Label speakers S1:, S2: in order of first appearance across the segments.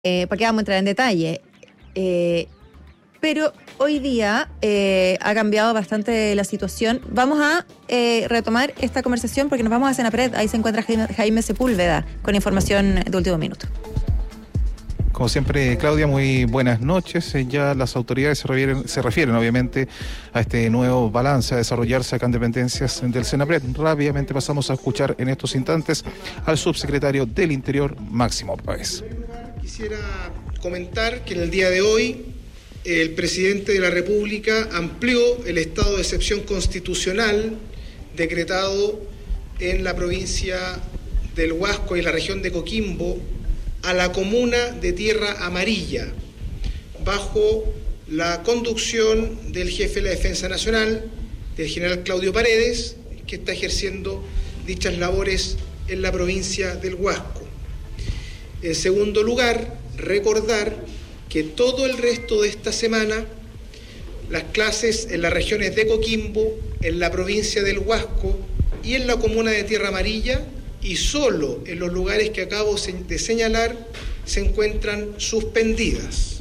S1: porque vamos a entrar en detalle. Pero hoy día ha cambiado bastante la situación. Vamos a retomar esta conversación porque nos vamos a Senapred. Ahí se encuentra Jaime Sepúlveda con información de último minuto.
S2: Como siempre, Claudia, muy buenas noches. Ya las autoridades se refieren obviamente a este nuevo balance a desarrollarse acá en dependencias del Senapred. Rápidamente pasamos a escuchar en estos instantes al subsecretario del Interior, Máximo Páez.
S3: Quisiera comentar que en el día de hoy el presidente de la República amplió el estado de excepción constitucional decretado en la provincia del Huasco y la región de Coquimbo a la comuna de Tierra Amarilla, bajo la conducción del jefe de la Defensa Nacional, del general Claudio Paredes, que está ejerciendo dichas labores en la provincia del Huasco. En segundo lugar, recordar que todo el resto de esta semana las clases en las regiones de Coquimbo, en la provincia del Huasco y en la comuna de Tierra Amarilla, y solo en los lugares que acabo de señalar se encuentran suspendidas.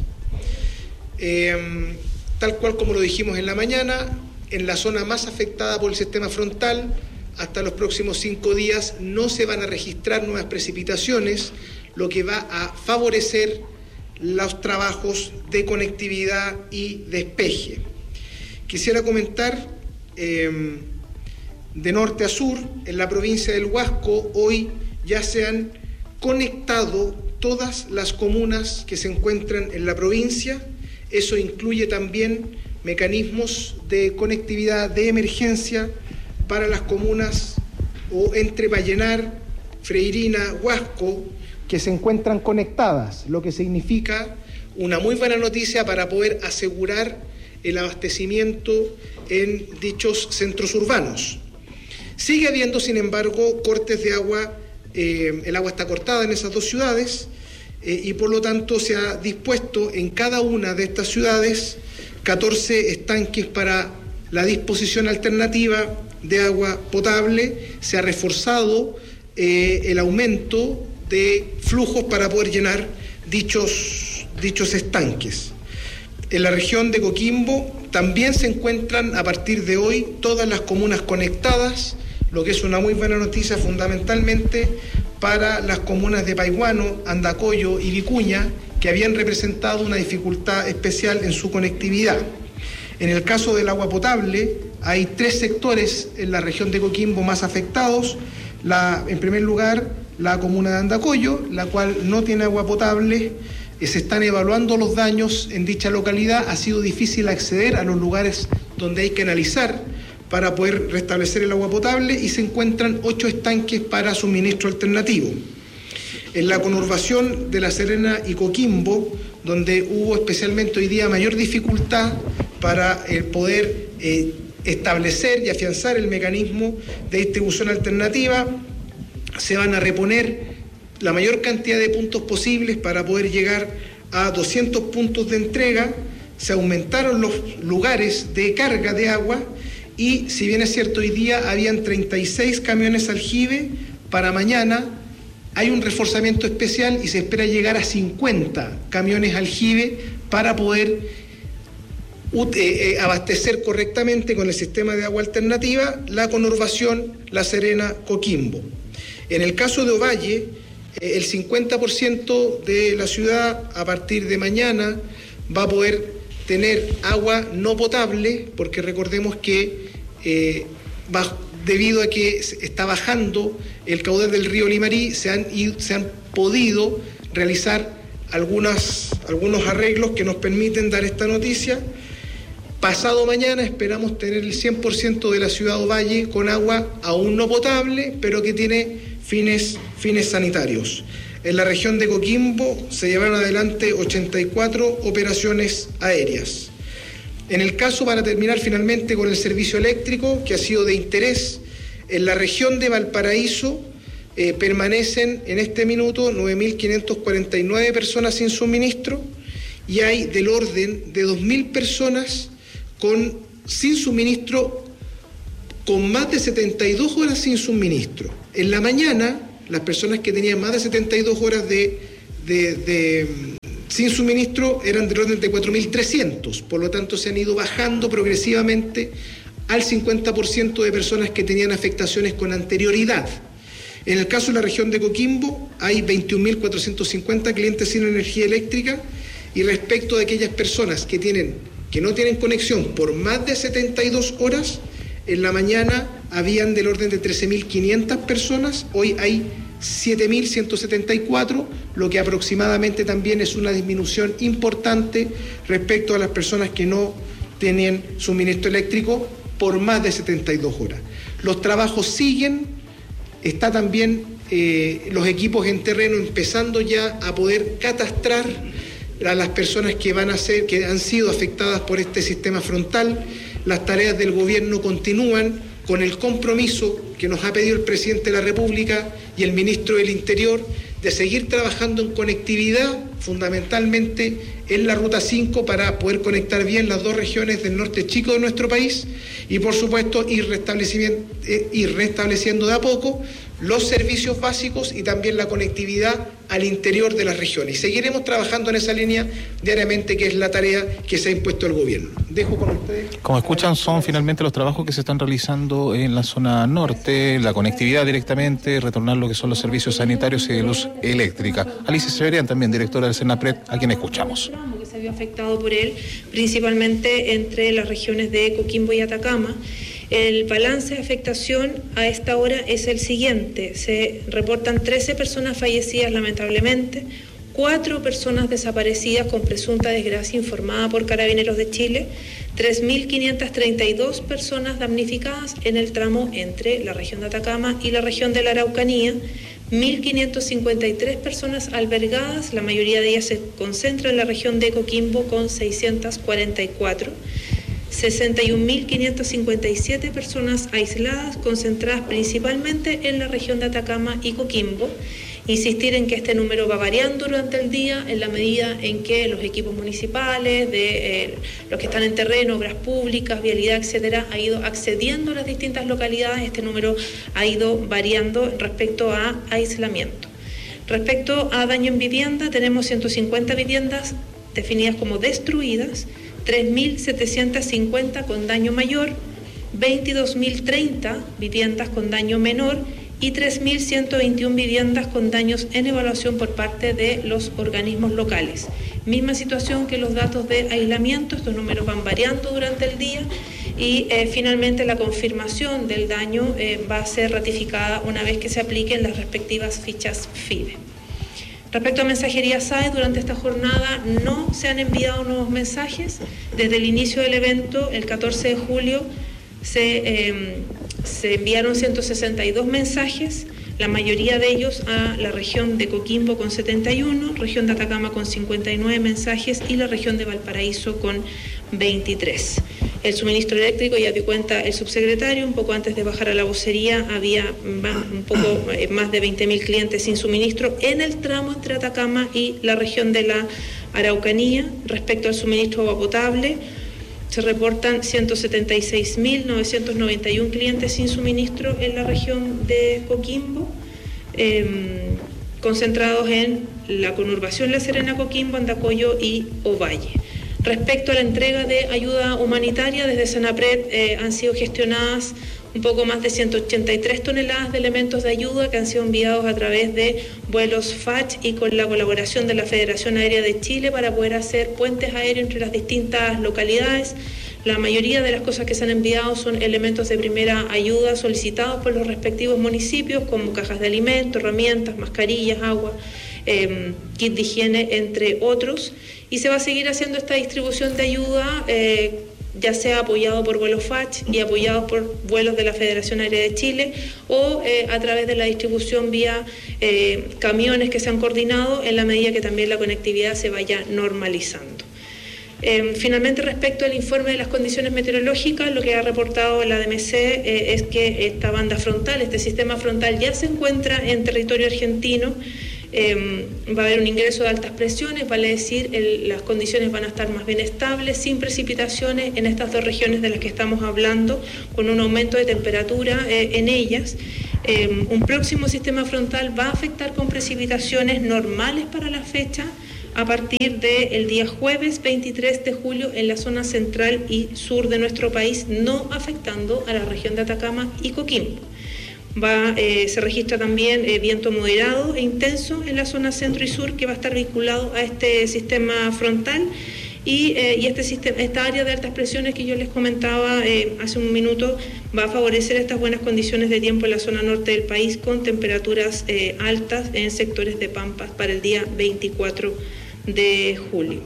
S3: Tal cual como lo dijimos en la mañana, en la zona más afectada por el sistema frontal, hasta los próximos 5 días no se van a registrar nuevas precipitaciones, lo que va a favorecer los trabajos de conectividad y despeje. Quisiera comentar de norte a sur, en la provincia del Huasco, hoy ya se han conectado todas las comunas que se encuentran en la provincia. Eso incluye también mecanismos de conectividad de emergencia para las comunas o entre Vallenar, Freirina, Huasco, que se encuentran conectadas, lo que significa una muy buena noticia para poder asegurar el abastecimiento en dichos centros urbanos. Sigue habiendo, sin embargo, cortes de agua, el agua está cortada en esas dos ciudades y por lo tanto se ha dispuesto en cada una de estas ciudades 14 estanques para la disposición alternativa de agua potable. Se ha reforzado el aumento de flujos para poder llenar dichos estanques. En la región de Coquimbo también se encuentran a partir de hoy todas las comunas conectadas, lo que es una muy buena noticia fundamentalmente para las comunas de Paihuano, Andacollo y Vicuña, que habían representado una dificultad especial en su conectividad. En el caso del agua potable, hay 3 sectores en la región de Coquimbo más afectados. En primer lugar, la comuna de Andacollo, la cual no tiene agua potable. Se están evaluando los daños en dicha localidad. Ha sido difícil acceder a los lugares donde hay que analizar para poder restablecer el agua potable y se encuentran 8 estanques para suministro alternativo. En la conurbación de La Serena y Coquimbo, donde hubo especialmente hoy día mayor dificultad para poder establecer y afianzar el mecanismo de distribución alternativa, se van a reponer la mayor cantidad de puntos posibles para poder llegar a 200 puntos de entrega. Se aumentaron los lugares de carga de agua y, si bien es cierto, hoy día habían 36 camiones aljibe, para mañana hay un reforzamiento especial y se espera llegar a 50 camiones aljibe para poder abastecer correctamente con el sistema de agua alternativa la conurbación La Serena Coquimbo. En el caso de Ovalle, el 50% de la ciudad a partir de mañana va a poder tener agua no potable, porque recordemos que debido a que está bajando el caudal del río Limarí, se han podido realizar algunos arreglos que nos permiten dar esta noticia. Pasado mañana esperamos tener el 100% de la ciudad de Ovalle con agua aún no potable, pero que tiene fines sanitarios. En la región de Coquimbo se llevaron adelante 84 operaciones aéreas. En el caso, para terminar finalmente con el servicio eléctrico, que ha sido de interés, en la región de Valparaíso permanecen en este minuto 9.549 personas sin suministro y hay del orden de 2.000 personas sin suministro, con más de 72 horas sin suministro. En la mañana, las personas que tenían más de 72 horas de sin suministro eran del orden de 4.300, por lo tanto se han ido bajando progresivamente al 50% de personas que tenían afectaciones con anterioridad. En el caso de la región de Coquimbo hay 21.450 clientes sin energía eléctrica, y respecto de aquellas personas que no tienen conexión por más de 72 horas, en la mañana habían del orden de 13.500 personas, hoy hay 7.174, lo que aproximadamente también es una disminución importante respecto a las personas que no tenían suministro eléctrico por más de 72 horas. Los trabajos siguen, está también los equipos en terreno empezando ya a poder catastrar a las personas que han sido afectadas por este sistema frontal. Las tareas del gobierno continúan con el compromiso que nos ha pedido el presidente de la República y el ministro del Interior de seguir trabajando en conectividad, fundamentalmente en la Ruta 5, para poder conectar bien las dos regiones del norte chico de nuestro país y, por supuesto, ir restableciendo de a poco los servicios básicos y también la conectividad al interior de las regiones. Y seguiremos trabajando en esa línea diariamente, que es la tarea que se ha impuesto el gobierno. Dejo con ustedes.
S2: Como escuchan, son finalmente los trabajos que se están realizando en la zona norte, la conectividad directamente, retornar lo que son los servicios sanitarios y de luz eléctrica. Alicia Severian, también directora del Senapred, a quien escuchamos.
S4: Que se vio afectado por él, principalmente entre las regiones de Coquimbo y Atacama. El balance de afectación a esta hora es el siguiente: se reportan 13 personas fallecidas lamentablemente, 4 personas desaparecidas con presunta desgracia informada por Carabineros de Chile, 3.532 personas damnificadas en el tramo entre la región de Atacama y la región de la Araucanía, 1.553 personas albergadas, la mayoría de ellas se concentra en la región de Coquimbo con 644, 61.557 personas aisladas, concentradas principalmente en la región de Atacama y Coquimbo. Insistir en que este número va variando durante el día en la medida en que los equipos municipales, los que están en terreno, obras públicas, vialidad, etcétera, ha ido accediendo a las distintas localidades. Este número ha ido variando respecto a aislamiento. Respecto a daño en vivienda, tenemos 150 viviendas definidas como destruidas, 3.750 con daño mayor, 22.030 viviendas con daño menor y 3.121 viviendas con daños en evaluación por parte de los organismos locales. Misma situación que los datos de aislamiento, estos números van variando durante el día y finalmente la confirmación del daño va a ser ratificada una vez que se apliquen las respectivas fichas FIDE. Respecto a mensajería SAE, durante esta jornada no se han enviado nuevos mensajes. Desde el inicio del evento, el 14 de julio, se enviaron 162 mensajes, la mayoría de ellos a la región de Coquimbo con 71, región de Atacama con 59 mensajes y la región de Valparaíso con 23. El suministro eléctrico, ya dio cuenta el subsecretario, un poco antes de bajar a la vocería había un poco más de 20.000 clientes sin suministro en el tramo entre Atacama y la región de la Araucanía. Respecto al suministro de agua potable, se reportan 176.991 clientes sin suministro en la región de Coquimbo, concentrados en la conurbación La Serena, Coquimbo, Andacollo y Ovalle. Respecto a la entrega de ayuda humanitaria, desde Senapred han sido gestionadas un poco más de 183 toneladas de elementos de ayuda que han sido enviados a través de vuelos FACH y con la colaboración de la Federación Aérea de Chile para poder hacer puentes aéreos entre las distintas localidades. La mayoría de las cosas que se han enviado son elementos de primera ayuda solicitados por los respectivos municipios, como cajas de alimentos, herramientas, mascarillas, agua, kit de higiene, entre otros. Y se va a seguir haciendo esta distribución de ayuda, ya sea apoyado por vuelos FACH y apoyados por vuelos de la Federación Aérea de Chile o a través de la distribución vía camiones que se han coordinado en la medida que también la conectividad se vaya normalizando. Finalmente, respecto al informe de las condiciones meteorológicas, lo que ha reportado la DMC es que esta banda frontal, este sistema frontal ya se encuentra en territorio argentino. Va a haber un ingreso de altas presiones, vale decir, las condiciones van a estar más bien estables, sin precipitaciones en estas dos regiones de las que estamos hablando, con un aumento de temperatura en ellas. Un próximo sistema frontal va a afectar con precipitaciones normales para la fecha a partir del día jueves 23 de julio en la zona central y sur de nuestro país, no afectando a la región de Atacama y Coquimbo. Se registra también viento moderado e intenso en la zona centro y sur, que va a estar vinculado a este sistema frontal y esta área de altas presiones que yo les comentaba hace un minuto va a favorecer estas buenas condiciones de tiempo en la zona norte del país, con temperaturas altas en sectores de Pampas para el día 24 de julio.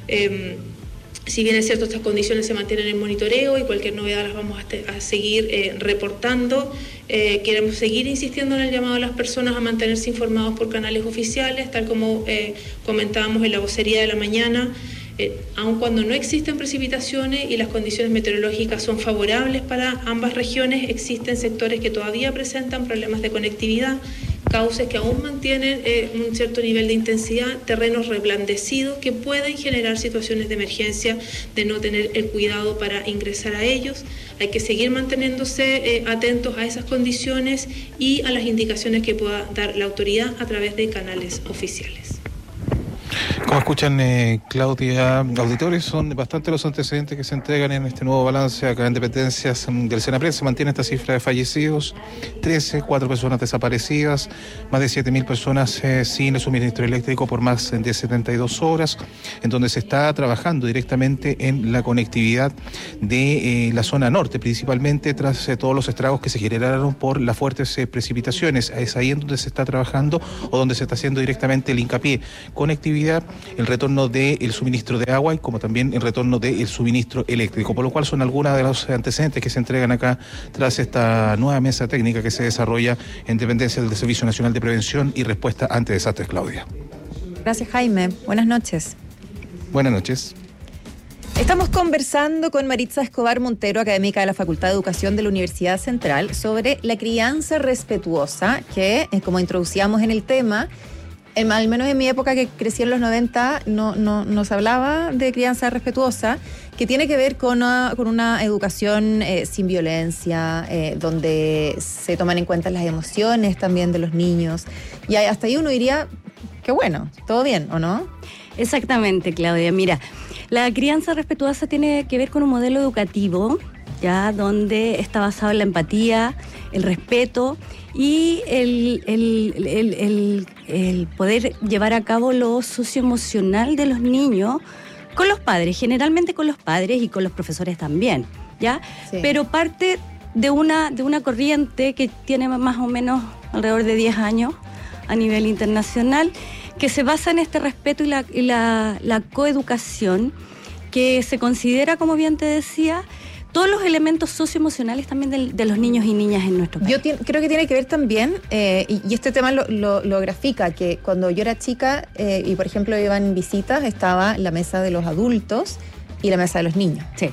S4: Si bien es cierto, estas condiciones se mantienen en monitoreo y cualquier novedad las vamos a seguir reportando. Queremos seguir insistiendo en el llamado a las personas a mantenerse informados por canales oficiales, tal como comentábamos en la vocería de la mañana. Aun cuando no existen precipitaciones y las condiciones meteorológicas son favorables para ambas regiones, existen sectores que todavía presentan problemas de conectividad, cauces que aún mantienen un cierto nivel de intensidad, terrenos reblandecidos que pueden generar situaciones de emergencia, de no tener el cuidado para ingresar a ellos. Hay que seguir manteniéndose atentos a esas condiciones y a las indicaciones que pueda dar la autoridad a través de canales oficiales.
S2: Como escuchan, Claudia, auditores, son bastante los antecedentes que se entregan en este nuevo balance acá en Dependencias del Senapred. Se mantiene esta cifra de fallecidos, 4 personas desaparecidas, más de 7.000 personas sin el suministro eléctrico por más de 72 horas, en donde se está trabajando directamente en la conectividad de la zona norte, principalmente tras todos los estragos que se generaron por las fuertes precipitaciones. Es ahí en donde se está trabajando o donde se está haciendo directamente el hincapié. Conectividad, el retorno del suministro de agua y como también el retorno del suministro eléctrico, por lo cual son algunos de los antecedentes que se entregan acá tras esta nueva mesa técnica que se desarrolla en dependencia del Servicio Nacional de Prevención y Respuesta ante Desastres. Claudia.
S1: Gracias, Jaime. Buenas noches.
S2: Buenas noches.
S1: Estamos conversando con Maritza Escobar Montero, académica de la Facultad de Educación de la Universidad Central, sobre la crianza respetuosa, que, como introducíamos en el tema, al menos en mi época, que crecí en los 90, no se hablaba de crianza respetuosa, que tiene que ver con una educación sin violencia, donde se toman en cuenta las emociones también de los niños. Y hasta ahí uno diría, qué bueno, todo bien, ¿o no?
S5: Exactamente, Claudia. Mira, la crianza respetuosa tiene que ver con un modelo educativo, ya, donde está basado en la empatía, el respeto y el poder llevar a cabo lo socioemocional de los niños con los padres, generalmente con los padres y con los profesores también, ¿ya? Sí. Pero parte de una corriente que tiene más o menos alrededor de 10 años a nivel internacional, que se basa en este respeto y la coeducación, que se considera, como bien te decía, todos los elementos socioemocionales también de los niños y niñas en nuestro país.
S1: Yo creo que tiene que ver también, y este tema lo grafica, que cuando yo era chica y por ejemplo iban visitas, estaba la mesa de los adultos y la mesa de los niños.
S5: Sí.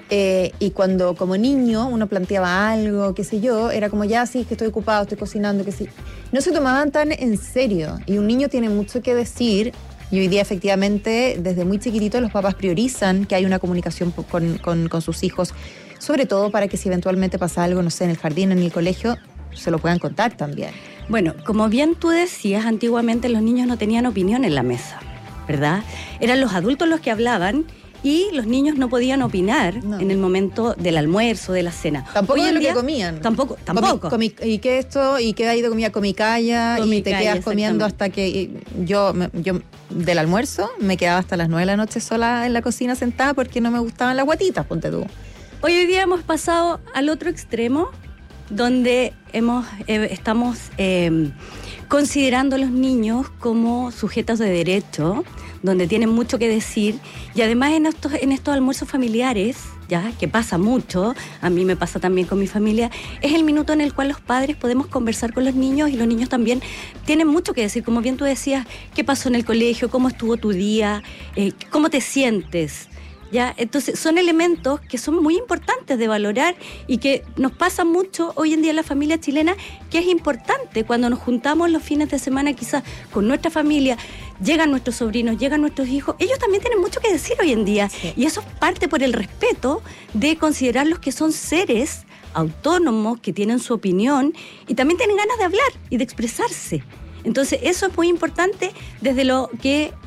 S1: Y cuando como niño uno planteaba algo, qué sé yo, era como ya, sí, que estoy ocupado, estoy cocinando, que sí. No se tomaban tan en serio, y un niño tiene mucho que decir. Y hoy día, efectivamente, desde muy chiquitito los papás priorizan que hay una comunicación con sus hijos, sobre todo para que si eventualmente pasa algo, no sé, en el jardín, en el colegio, se lo puedan contar también.
S5: Bueno, como bien tú decías, antiguamente los niños no tenían opinión en la mesa, ¿verdad? Eran los adultos los que hablaban y los niños no podían opinar en el momento del almuerzo, de la cena.
S1: Tampoco de lo que comían.
S5: Tampoco.
S1: ¿Y qué esto? ¿Y qué hay de comida? Comicaya, y te quedas comiendo hasta que... Yo del almuerzo me quedaba hasta las 9 de la noche sola en la cocina sentada porque no me gustaban las guatitas, ponte tú.
S5: Hoy día hemos pasado al otro extremo, donde estamos considerando a los niños como sujetos de derecho, donde tienen mucho que decir, y además en estos almuerzos familiares, ya que pasa mucho, a mí me pasa también con mi familia, es el minuto en el cual los padres podemos conversar con los niños, y los niños también tienen mucho que decir, como bien tú decías, qué pasó en el colegio, cómo estuvo tu día, cómo te sientes. ¿Ya? Entonces son elementos que son muy importantes de valorar y que nos pasa mucho hoy en día en la familia chilena, que es importante cuando nos juntamos los fines de semana quizás con nuestra familia, llegan nuestros sobrinos, llegan nuestros hijos, ellos también tienen mucho que decir hoy en día, sí. Y eso parte por el respeto de considerarlos que son seres autónomos, que tienen su opinión y también tienen ganas de hablar y de expresarse. Entonces eso es muy importante desde lo que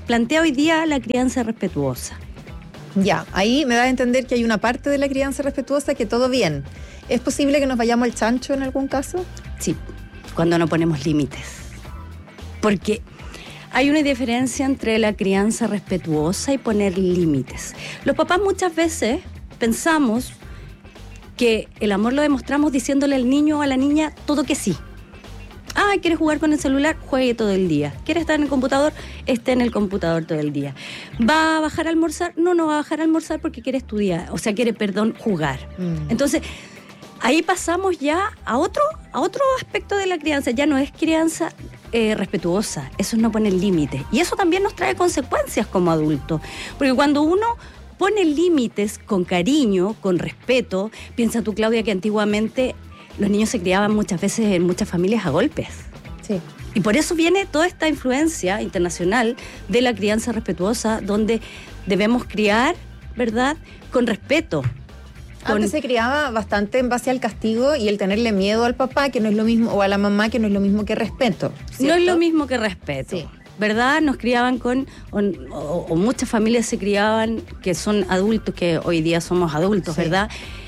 S5: plantea hoy día la crianza respetuosa.
S1: Ya, ahí me da a entender que hay una parte de la crianza respetuosa que todo bien. ¿Es posible que nos vayamos al chancho en algún caso?
S5: Sí, cuando no ponemos límites. Porque hay una diferencia entre la crianza respetuosa y poner límites. Los papás muchas veces pensamos que el amor lo demostramos diciéndole al niño o a la niña todo que sí. ¿Quieres jugar con el celular? Juegue todo el día. ¿Quieres estar en el computador? Esté en el computador todo el día. ¿Va a bajar a almorzar? No va a bajar a almorzar porque quiere estudiar. O sea, quiere, jugar. Entonces, ahí pasamos ya a otro aspecto de la crianza. Ya no es crianza respetuosa. Eso es no poner límites. Y eso también nos trae consecuencias como adultos. Porque cuando uno pone límites con cariño, con respeto, piensa tú, Claudia, que antiguamente los niños se criaban muchas veces en muchas familias a golpes.
S1: Sí.
S5: Y por eso viene toda esta influencia internacional de la crianza respetuosa, donde debemos criar, ¿verdad?, con respeto.
S1: Antes se criaba bastante en base al castigo y el tenerle miedo al papá, que no es lo mismo, o a la mamá, que no es lo mismo que respeto, ¿cierto?
S5: No es lo mismo que respeto. Sí. ¿Verdad? Nos criaban o muchas familias se criaban, que son adultos, que hoy día somos adultos, sí, ¿verdad?,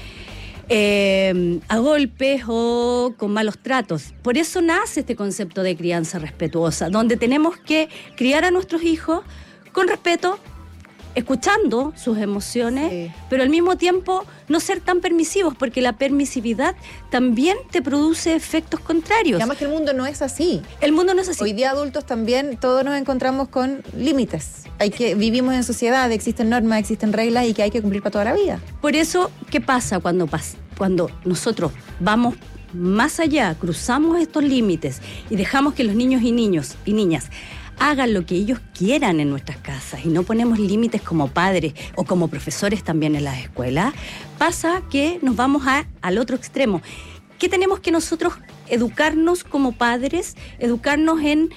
S5: a golpes o con malos tratos. Por eso nace este concepto de crianza respetuosa, donde tenemos que criar a nuestros hijos con respeto, escuchando sus emociones, sí, pero al mismo tiempo no ser tan permisivos, porque la permisividad también te produce efectos contrarios.
S1: Y además que el mundo no es así.
S5: El mundo no es así.
S1: Hoy día adultos también todos nos encontramos con límites. Vivimos en sociedad, existen normas, existen reglas y que hay que cumplir para toda la vida.
S5: Por eso, ¿qué pasa cuando nosotros vamos más allá, cruzamos estos límites y dejamos que los niños y niñas hagan lo que ellos quieran en nuestras casas y no ponemos límites como padres o como profesores también en las escuelas? Pasa que nos vamos al otro extremo. ¿Qué tenemos que nosotros educarnos como padres? Educarnos en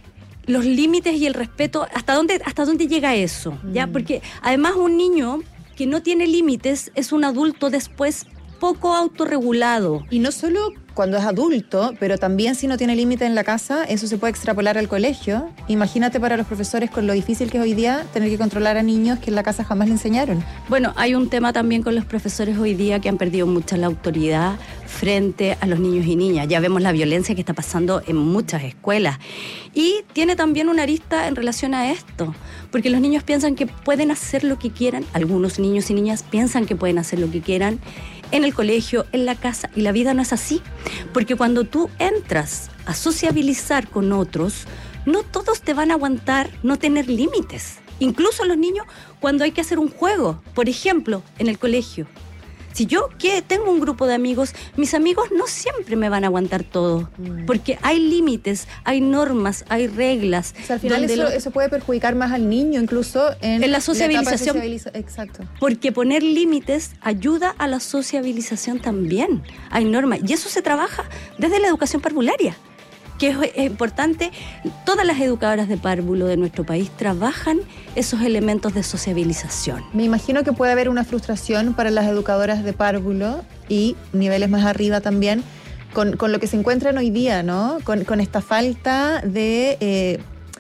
S5: los límites y el respeto. ¿Hasta dónde llega eso? ¿Ya? Porque además un niño que no tiene límites es un adulto después poco autorregulado.
S1: Y no solo cuando es adulto, pero también si no tiene límite en la casa, eso se puede extrapolar al colegio. Imagínate para los profesores con lo difícil que es hoy día tener que controlar a niños que en la casa jamás le enseñaron.
S5: Bueno, hay un tema también con los profesores hoy día que han perdido mucha la autoridad frente a los niños y niñas. Ya vemos la violencia que está pasando en muchas escuelas. Y tiene también una arista en relación a esto, porque los niños piensan que pueden hacer lo que quieran, algunos niños y niñas piensan que pueden hacer lo que quieran en el colegio, en la casa, y la vida no es así. Porque cuando tú entras a sociabilizar con otros, no todos te van a aguantar no tener límites. Incluso los niños, cuando hay que hacer un juego, por ejemplo, en el colegio. Si yo tengo un grupo de amigos, mis amigos no siempre me van a aguantar todo, porque hay límites, hay normas, hay reglas.
S1: O sea, al final eso puede perjudicar más al niño, incluso en
S5: la sociabilización.
S1: Exacto.
S5: Porque poner límites ayuda a la sociabilización también. Hay normas, y eso se trabaja desde la educación parvularia, que es importante. Todas las educadoras de párvulo de nuestro país trabajan esos elementos de sociabilización.
S1: Me imagino que puede haber una frustración para las educadoras de párvulo y niveles más arriba también con lo que se encuentran hoy día, ¿no? Con esta falta de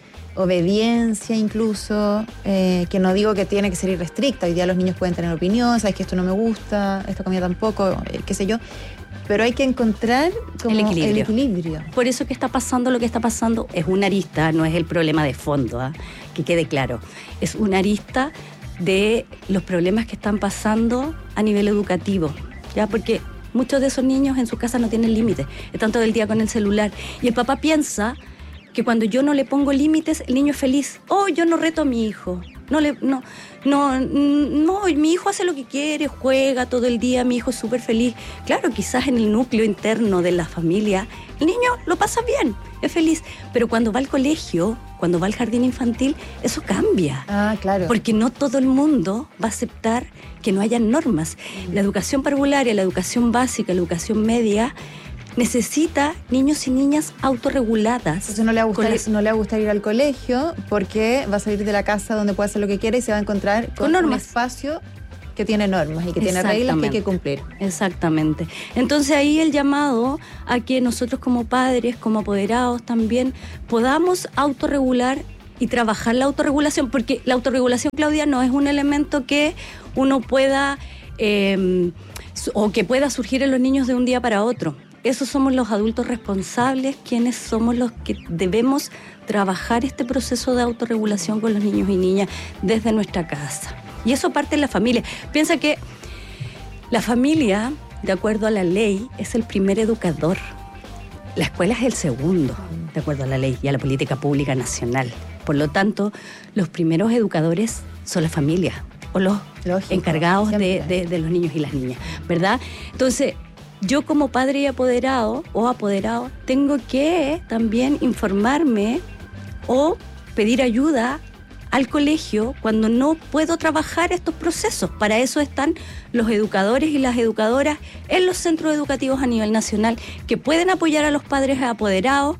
S1: obediencia incluso, que no digo que tiene que ser irrestricta. Hoy día los niños pueden tener opinión, sabes que esto no me gusta, esta comida tampoco, qué sé yo. Pero hay que encontrar como el equilibrio.
S5: Por eso que está pasando lo que está pasando es una arista, no es el problema de fondo, que quede claro. Es una arista de los problemas que están pasando a nivel educativo, ¿ya? Porque muchos de esos niños en su casa no tienen límites, están todo el día con el celular. Y el papá piensa que cuando yo no le pongo límites, el niño es feliz. Yo no reto a mi hijo. No, mi hijo hace lo que quiere, juega todo el día, mi hijo es súper feliz. Claro, quizás en el núcleo interno de la familia, el niño lo pasa bien, es feliz. Pero cuando va al colegio, cuando va al jardín infantil, eso cambia.
S1: Claro.
S5: Porque no todo el mundo va a aceptar que no haya normas. La educación parvularia, la educación básica, la educación media, necesita niños y niñas autorreguladas.
S1: Entonces no le va a gustar ir al colegio porque va a salir de la casa donde puede hacer lo que quiera y se va a encontrar con un espacio que tiene normas y que tiene reglas que hay que cumplir.
S5: Exactamente. Entonces ahí el llamado a que nosotros como padres, como apoderados también, podamos autorregular y trabajar la autorregulación, porque la autorregulación, Claudia, no es un elemento que uno pueda o que pueda surgir en los niños de un día para otro. Esos somos los adultos responsables, quienes somos los que debemos trabajar este proceso de autorregulación con los niños y niñas desde nuestra casa. Y eso parte de la familia. Piensa que la familia, de acuerdo a la ley, es el primer educador. La escuela es el segundo, de acuerdo a la ley y a la política pública nacional. Por lo tanto, los primeros educadores son la familia o los encargados de los niños y las niñas, ¿verdad? Entonces, yo como padre y apoderado o apoderado tengo que también informarme o pedir ayuda al colegio cuando no puedo trabajar estos procesos. Para eso están los educadores y las educadoras en los centros educativos a nivel nacional que pueden apoyar a los padres apoderados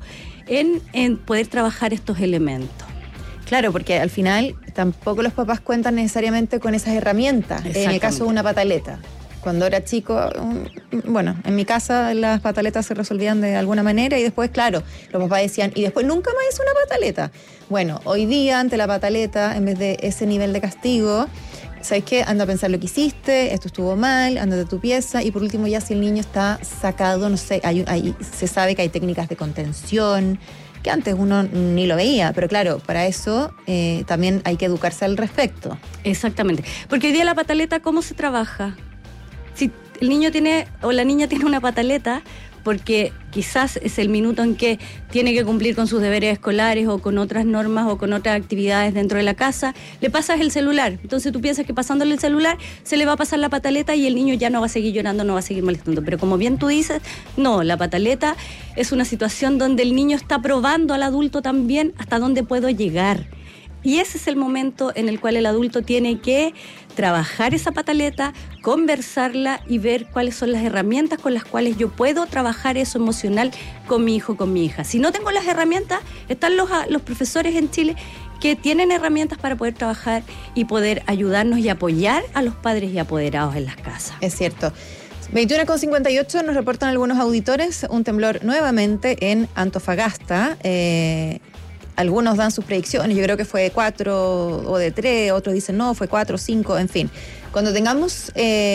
S5: en poder trabajar estos elementos.
S1: Claro, porque al final tampoco los papás cuentan necesariamente con esas herramientas. En el caso de una pataleta. Cuando era chico, bueno, en mi casa las pataletas se resolvían de alguna manera y después, claro, los papás decían, y después nunca más hice una pataleta. Bueno, hoy día ante la pataleta, en vez de ese nivel de castigo, ¿sabes qué? Anda a pensar lo que hiciste, esto estuvo mal, anda de tu pieza, y por último ya si el niño está sacado, no sé, se sabe que hay técnicas de contención, que antes uno ni lo veía, pero claro, para eso también hay que educarse al respecto.
S5: Exactamente, porque hoy día la pataleta, ¿cómo se trabaja? Si el niño tiene o la niña tiene una pataleta, porque quizás es el minuto en que tiene que cumplir con sus deberes escolares o con otras normas o con otras actividades dentro de la casa, le pasas el celular. Entonces tú piensas que pasándole el celular se le va a pasar la pataleta y el niño ya no va a seguir llorando, no va a seguir molestando. Pero como bien tú dices, no, la pataleta es una situación donde el niño está probando al adulto también hasta dónde puedo llegar. Y ese es el momento en el cual el adulto tiene que trabajar esa pataleta, conversarla y ver cuáles son las herramientas con las cuales yo puedo trabajar eso emocional con mi hijo, con mi hija. Si no tengo las herramientas, están los profesores en Chile que tienen herramientas para poder trabajar y poder ayudarnos y apoyar a los padres y apoderados en las casas.
S1: Es cierto. 21:58 nos reportan algunos auditores un temblor nuevamente en Antofagasta. Algunos dan sus predicciones, yo creo que fue 4 o de 3, otros dicen no, fue 4, 5, en fin. Cuando tengamos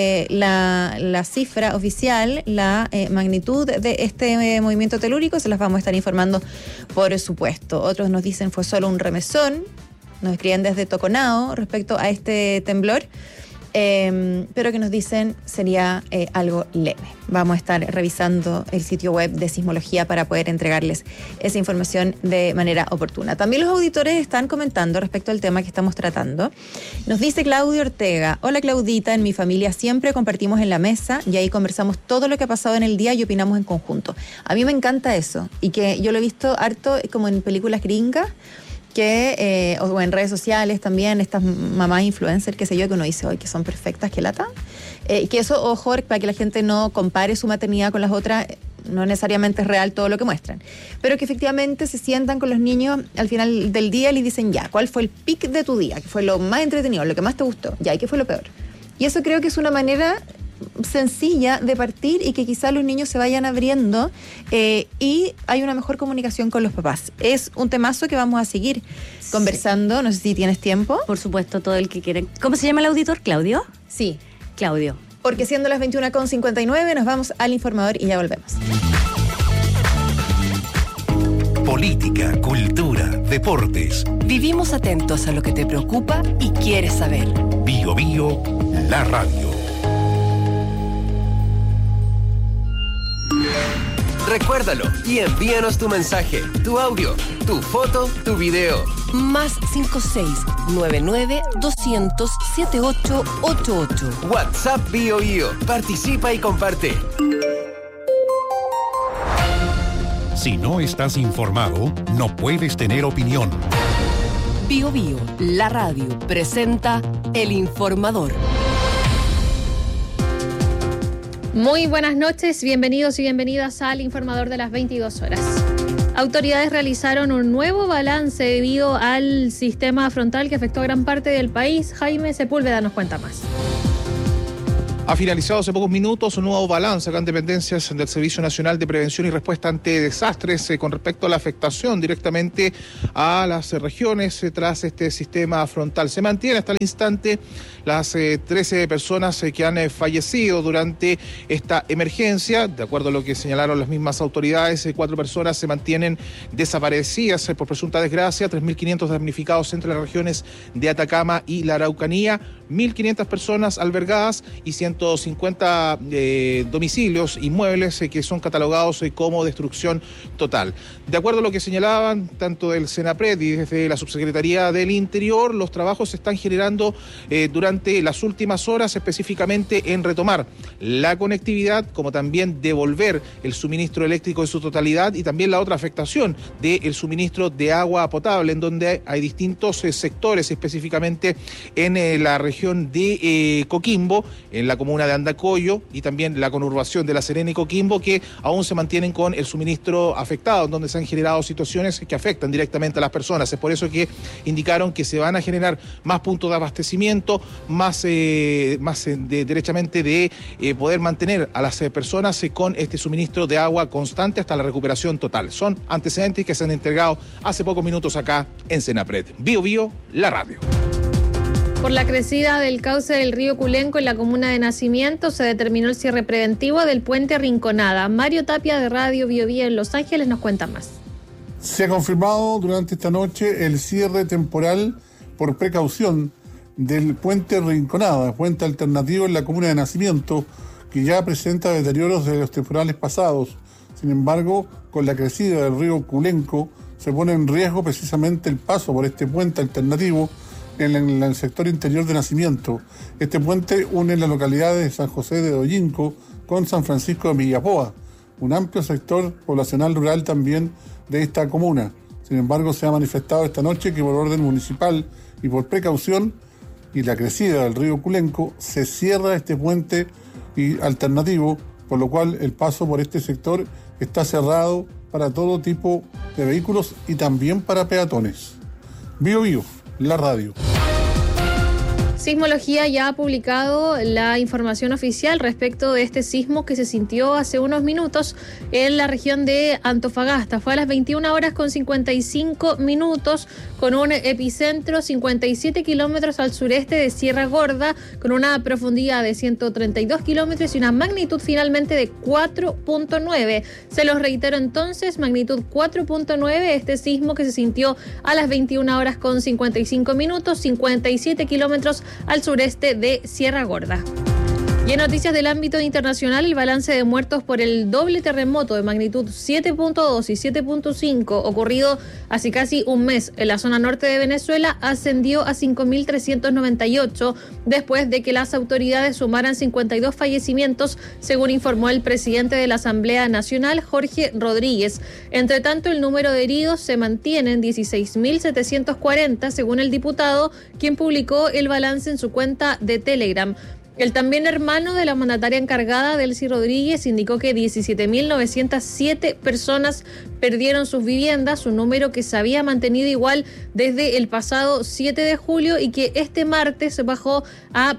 S1: la cifra oficial, la magnitud de este movimiento telúrico, se las vamos a estar informando, por supuesto. Otros nos dicen fue solo un remesón, nos escriben desde Toconao respecto a este temblor, pero que nos dicen sería algo leve. Vamos a estar revisando el sitio web de sismología para poder entregarles esa información de manera oportuna. También los auditores están comentando respecto al tema que estamos tratando. Nos dice Claudio Ortega: hola Claudita, en mi familia siempre compartimos en la mesa y ahí conversamos todo lo que ha pasado en el día y opinamos en conjunto. A mí me encanta eso, y que yo lo he visto harto como en películas gringas, o en redes sociales también, estas mamás influencers, qué sé yo, que uno dice, hoy que son perfectas, que lata. Que eso, ojo, para que la gente no compare su maternidad con las otras, no necesariamente es real todo lo que muestran. Pero que efectivamente se sientan con los niños al final del día y les dicen, ya, ¿cuál fue el pic de tu día? ¿Qué fue lo más entretenido, lo que más te gustó? Ya, ¿y qué fue lo peor? Y eso creo que es una manera sencilla de partir y que quizás los niños se vayan abriendo y hay una mejor comunicación con los papás. Es un temazo que vamos a seguir conversando. No sé si tienes tiempo.
S5: Por supuesto, todo el que quiera. ¿Cómo se llama el auditor? ¿Claudio?
S1: Sí.
S5: Claudio.
S1: Porque siendo las 21:59 nos vamos al informador y ya volvemos.
S6: Política, cultura, deportes.
S7: Vivimos atentos a lo que te preocupa y quieres saber.
S6: Bio Bio, la radio.
S8: Recuérdalo y envíanos tu mensaje, tu audio, tu foto, tu video.
S7: Más 56-99-200-7888.
S8: WhatsApp Bio Bio. Participa y comparte.
S6: Si no estás informado, no puedes tener opinión.
S7: Bio Bio, la radio, presenta El Informador.
S9: Muy buenas noches, bienvenidos y bienvenidas al Informador de las 22 horas. Autoridades realizaron un nuevo balance debido al sistema frontal que afectó a gran parte del país. Jaime Sepúlveda nos cuenta más.
S2: Ha finalizado hace pocos minutos un nuevo balance acá en dependencias del Servicio Nacional de Prevención y Respuesta ante Desastres con respecto a la afectación directamente a las regiones tras este sistema frontal. Se mantiene hasta el instante las 13 personas que han fallecido durante esta emergencia. De acuerdo a lo que señalaron las mismas autoridades, 4 personas se mantienen desaparecidas por presunta desgracia, 3.500 damnificados entre las regiones de Atacama y la Araucanía, 1.500 personas albergadas y 150 domicilios, inmuebles que son catalogados como destrucción total. De acuerdo a lo que señalaban tanto del Senapred y desde la Subsecretaría del Interior, los trabajos se están generando durante las últimas horas, específicamente en retomar la conectividad, como también devolver el suministro eléctrico en su totalidad y también la otra afectación del suministro de agua potable, en donde hay distintos sectores, específicamente en la región de Coquimbo, en la comuna de Andacollo y también la conurbación de La Serena y Coquimbo, que aún se mantienen con el suministro afectado, en donde se han generado situaciones que afectan directamente a las personas. Es por eso que indicaron que se van a generar más puntos de abastecimiento, más derechamente de poder mantener a las personas con este suministro de agua constante hasta la recuperación total. Son antecedentes que se han entregado hace pocos minutos acá en Senapred. Bio Bio, la radio.
S9: Por la crecida del cauce del río Culenco en la comuna de Nacimiento, se determinó el cierre preventivo del puente Rinconada. Mario Tapia de Radio Bio Bio en Los Ángeles nos cuenta más.
S10: Se ha confirmado durante esta noche el cierre temporal por precaución del puente Rinconada, puente alternativo en la comuna de Nacimiento, que ya presenta deterioros de los temporales pasados. Sin embargo, con la crecida del río Culenco, se pone en riesgo precisamente el paso por este puente alternativo en el sector interior de Nacimiento. Este puente une las localidades de San José de Dollinco con San Francisco de Villapoa, un amplio sector poblacional rural también de esta comuna. Sin embargo, se ha manifestado esta noche que por orden municipal y por precaución y la crecida del río Culenco, se cierra este puente alternativo, por lo cual el paso por este sector está cerrado para todo tipo de vehículos y también para peatones. Bio Bio, la radio.
S9: Sismología ya ha publicado la información oficial respecto de este sismo que se sintió hace unos minutos en la región de Antofagasta. Fue a las 21 horas con 55 minutos con un epicentro 57 kilómetros al sureste de Sierra Gorda, con una profundidad de 132 kilómetros y una magnitud finalmente de 4.9. Se los reitero entonces, magnitud 4.9, este sismo que se sintió a las 21 horas con 55 minutos, 57 kilómetros al sureste de Sierra Gorda. Y en noticias del ámbito internacional, el balance de muertos por el doble terremoto de magnitud 7.2 y 7.5 ocurrido hace casi un mes en la zona norte de Venezuela ascendió a 5.398 después de que las autoridades sumaran 52 fallecimientos, según informó el presidente de la Asamblea Nacional, Jorge Rodríguez. Entre tanto, el número de heridos se mantiene en 16.740, según el diputado, quien publicó el balance en su cuenta de Telegram. El también hermano de la mandataria encargada, Delcy Rodríguez, indicó que 17.907 personas perdieron sus viviendas, un número que se había mantenido igual desde el pasado 7 de julio y que este martes bajó a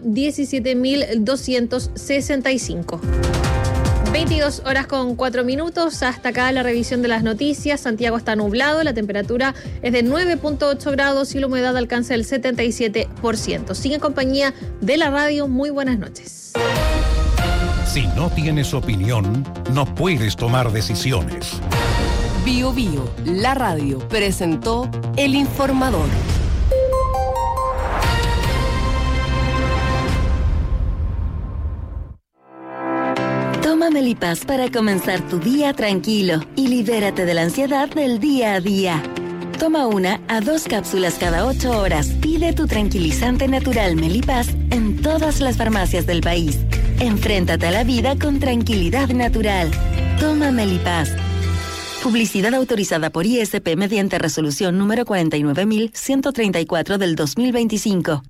S9: 17.265. 22 horas con 4 minutos, hasta acá la revisión de las noticias. Santiago está nublado, la temperatura es de 9.8 grados y la humedad alcanza el 77%. Sigue en compañía de la radio, muy buenas noches.
S6: Si no tienes opinión, no puedes tomar decisiones.
S7: Bio Bio, la radio, presentó El Informador.
S11: Toma Melipaz para comenzar tu día tranquilo y libérate de la ansiedad del día a día. Toma 1 a 2 cápsulas cada 8 horas. Pide tu tranquilizante natural Melipaz en todas las farmacias del país. Enfréntate a la vida con tranquilidad natural. Toma Melipaz. Publicidad autorizada por ISP mediante resolución número 49.134 del 2025.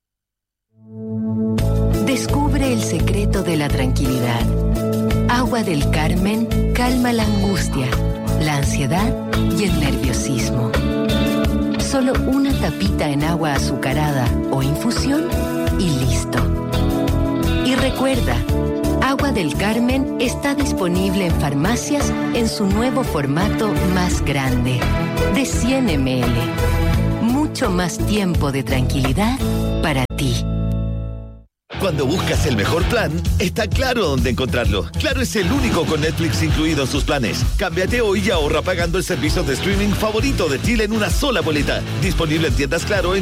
S12: Descubre el secreto de la tranquilidad. Agua del Carmen calma la angustia, la ansiedad y el nerviosismo. Solo una tapita en agua azucarada o infusión y listo. Y recuerda Recuerda, Agua del Carmen está disponible en farmacias en su nuevo formato más grande, de 100 ml. Mucho más tiempo de tranquilidad para ti.
S13: Cuando buscas el mejor plan, está Claro dónde encontrarlo. Claro es el único con Netflix incluido en sus planes. Cámbiate hoy y ahorra pagando el servicio de streaming favorito de Chile en una sola boleta. Disponible en tiendas Claro en